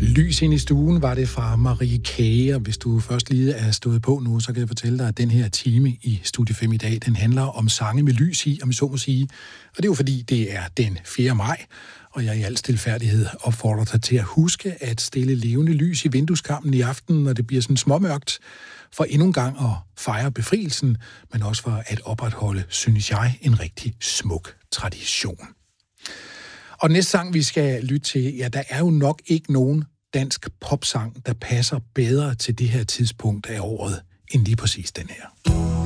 Lys ind i stuen var det fra Marie Kage, og hvis du først lige er stået på nu, så kan jeg fortælle dig, at den her time i Studie 5 i dag, den handler om sange med lys i, om jeg så må sige. Og det er jo fordi, det er den 4. maj, og jeg i al stilfærdighed opfordrer dig til at huske at stille levende lys i vindueskarmen i aften, når det bliver sådan småmørkt, for endnu en gang at fejre befrielsen, men også for at opretholde, synes jeg, en rigtig smuk tradition. Og den næste sang, vi skal lytte til, ja, der er jo nok ikke nogen dansk popsang, der passer bedre til det her tidspunkt af året, end lige præcis den her.